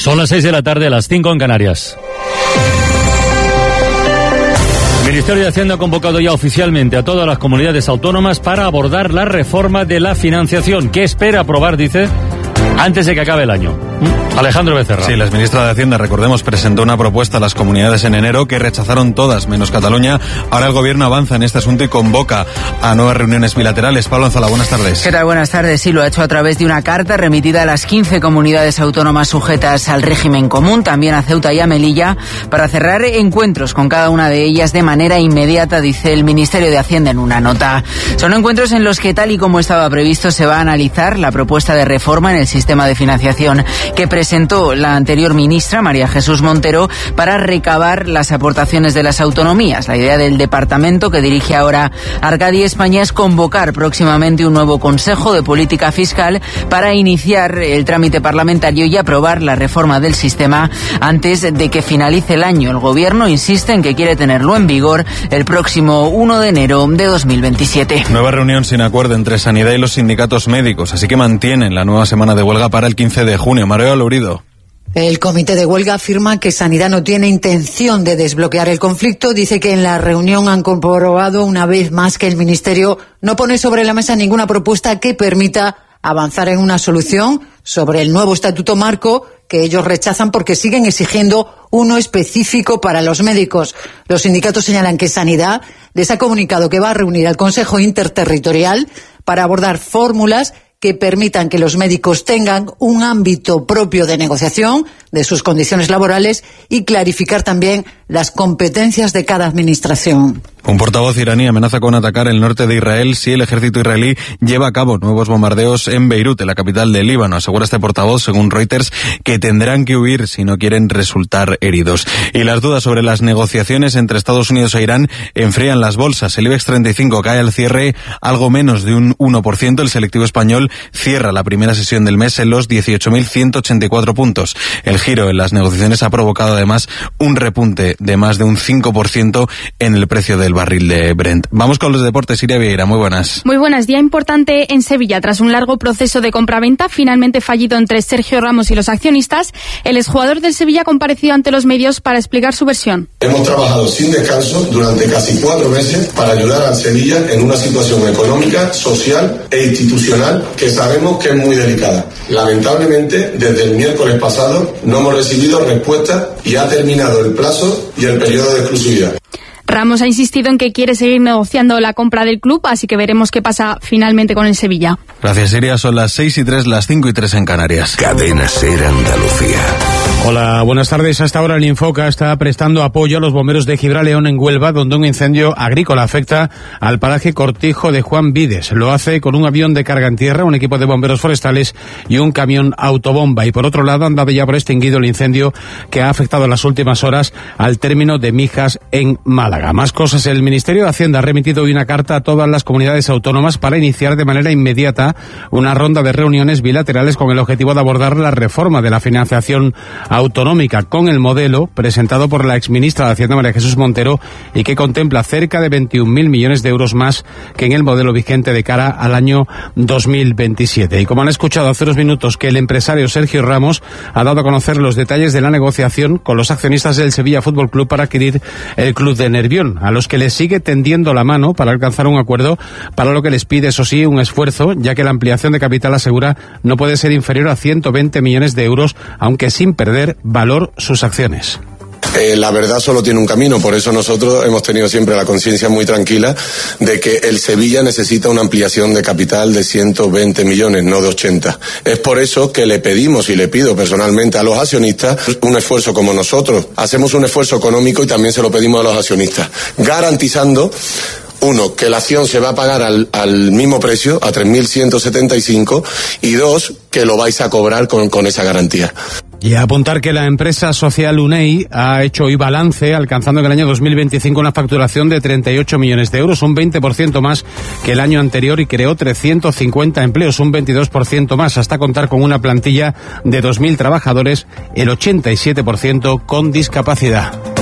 Son las 6 de la tarde, las 5 en Canarias. El Ministerio de Hacienda ha convocado ya oficialmente a todas las comunidades autónomas para abordar la reforma de la financiación. ¿Qué espera aprobar, dice, antes de que acabe el año? Alejandro Becerra. Sí, la exministra de Hacienda, recordemos, presentó una propuesta a las comunidades en enero que rechazaron todas, menos Cataluña. Ahora el Gobierno avanza en este asunto y convoca a nuevas reuniones bilaterales. Pablo Anzola, buenas tardes. ¿Qué tal? Buenas tardes. Sí, lo ha hecho a través de una carta remitida a las 15 comunidades autónomas sujetas al régimen común, también a Ceuta y a Melilla, para cerrar encuentros con cada una de ellas de manera inmediata, dice el Ministerio de Hacienda en una nota. Son encuentros en los que, tal y como estaba previsto, se va a analizar la propuesta de reforma en el sistema de financiación que presentó la anterior ministra, María Jesús Montero, para recabar las aportaciones de las autonomías. La idea del departamento que dirige ahora Arcadi España es convocar próximamente un nuevo Consejo de Política Fiscal para iniciar el trámite parlamentario y aprobar la reforma del sistema antes de que finalice el año. El Gobierno insiste en que quiere tenerlo en vigor el próximo 1 de enero de 2027. Nueva reunión sin acuerdo entre Sanidad y los sindicatos médicos, así que mantienen la nueva semana de huelga para el 15 de junio. María Lourido. El comité de huelga afirma que Sanidad no tiene intención de desbloquear el conflicto. Dice que en la reunión han comprobado una vez más que el Ministerio no pone sobre la mesa ninguna propuesta que permita avanzar en una solución sobre el nuevo estatuto marco que ellos rechazan porque siguen exigiendo uno específico para los médicos. Los sindicatos señalan que Sanidad les ha comunicado que va a reunir al Consejo Interterritorial para abordar fórmulas que permitan que los médicos tengan un ámbito propio de negociación de sus condiciones laborales y clarificar también las competencias de cada administración. Un portavoz iraní amenaza con atacar el norte de Israel si el ejército israelí lleva a cabo nuevos bombardeos en Beirut, en la capital de Líbano. Asegura este portavoz, según Reuters, que tendrán que huir si no quieren resultar heridos. Y las dudas sobre las negociaciones entre Estados Unidos e Irán enfrían las bolsas. El IBEX 35 cae al cierre algo menos de un 1%. El selectivo español cierra la primera sesión del mes en los 18.184 puntos. El giro en las negociaciones ha provocado además un repunte de más de un 5% en el precio del barril de Brent. Vamos con los deportes. Iria Vieira, muy buenas. Muy buenas. Día importante en Sevilla. Tras un largo proceso de compraventa, finalmente fallido entre Sergio Ramos y los accionistas, el exjugador del Sevilla ha comparecido ante los medios para explicar su versión. Hemos trabajado sin descanso durante casi 4 meses para ayudar al Sevilla en una situación económica, social e institucional que sabemos que es muy delicada. Lamentablemente, desde el miércoles pasado no hemos recibido respuesta y ha terminado el plazo y el periodo de exclusividad. Ramos ha insistido en que quiere seguir negociando la compra del club, así que veremos qué pasa finalmente con el Sevilla. Gracias, Iria. Son las 6:03, las 5:03 en Canarias. Cadena SER Andalucía. Hola, buenas tardes. Hasta ahora el Infoca está prestando apoyo a los bomberos de Gibraleón en Huelva, donde un incendio agrícola afecta al paraje Cortijo de Juan Vides. Lo hace con un avión de carga en tierra, un equipo de bomberos forestales y un camión autobomba. Y por otro lado, han dado ya por extinguido el incendio que ha afectado en las últimas horas al término de Mijas en Málaga. Más cosas. El Ministerio de Hacienda ha remitido hoy una carta a todas las comunidades autónomas para iniciar de manera inmediata una ronda de reuniones bilaterales con el objetivo de abordar la reforma de la financiación autonómica con el modelo presentado por la exministra de Hacienda, María Jesús Montero, y que contempla cerca de 21.000 millones de euros más que en el modelo vigente de cara al año 2027. Y como han escuchado hace unos minutos que el empresario Sergio Ramos ha dado a conocer los detalles de la negociación con los accionistas del Sevilla Fútbol Club para adquirir el club de Nervión, a los que les sigue tendiendo la mano para alcanzar un acuerdo, para lo que les pide, eso sí, un esfuerzo, ya que la ampliación de capital, asegura, no puede ser inferior a 120 millones de euros, aunque sin perder valor sus acciones. La verdad solo tiene un camino, por eso nosotros hemos tenido siempre la conciencia muy tranquila de que el Sevilla necesita una ampliación de capital de 120 millones, no de 80. Es por eso que le pedimos y le pido personalmente a los accionistas un esfuerzo como nosotros. Hacemos un esfuerzo económico y también se lo pedimos a los accionistas, garantizando, uno, que la acción se va a pagar al mismo precio, a 3.175, y dos, que lo vais a cobrar con esa garantía. Y a apuntar que la empresa social UNEI ha hecho hoy balance, alcanzando en el año 2025 una facturación de 38 millones de euros, un 20% más que el año anterior, y creó 350 empleos, un 22% más, hasta contar con una plantilla de 2.000 trabajadores, el 87% con discapacidad.